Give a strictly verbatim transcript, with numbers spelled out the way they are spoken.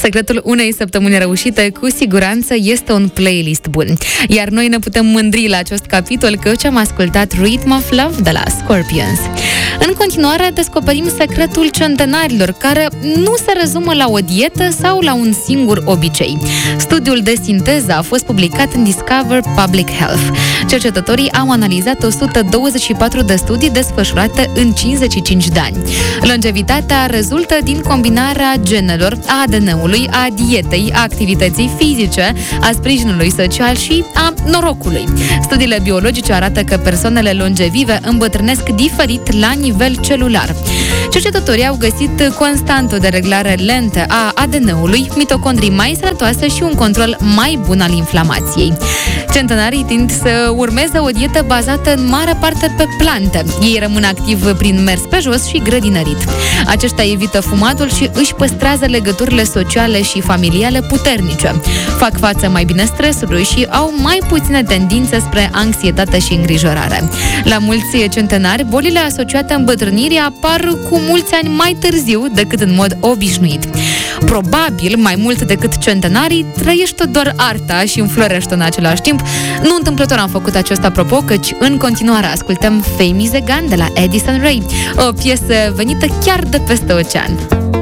Secretul unei săptămâni reușite, cu siguranță, este un playlist bun. Iar noi ne putem mândri la acest capitol căci am ascultat Rhythm of Love de la Scorpions. În continuare, descoperim secretul centenarilor, care nu se rezumă la o dietă sau la un singur obicei. Studiul de sinteză a fost publicat în Discover Public Health. Cercetătorii au analizat o sută douăzeci și patru de studii desfășurate în cincizeci și cinci de ani. Longevitatea rezultă din combinarea genelor, a A D N-ului, a dietei, a activității fizice, a sprijinului social și a norocului. Studiile biologice arată că persoanele longevive îmbătrânesc diferit la nivel celular. Cercetătorii au găsit constant o dereglare lentă a A D N-ului, mitocondrii mai sănătoase și un control mai bun al inflamației. Centenarii tind să urmeze o dietă bazată în mare parte pe plante. Ei rămân activi prin mers pe jos și grădinărit. Aceștia evită fumatul și își păstrează legăturile sociale și familiale puternice. Fac față mai bine stresului și au mai puține tendințe spre anxietate și îngrijorare. La mulți centenari, bolile asociate îmbătrânirii apar cu mulți ani mai târziu decât în mod obișnuit. Probabil, mai mult decât centenarii, trăiește doar arta și înflorește în același timp. Nu întâmplător am făcut acest apropo, căci în continuare ascultăm Fame is a Gun de la Addison Rae, o piesă venită chiar de peste ocean.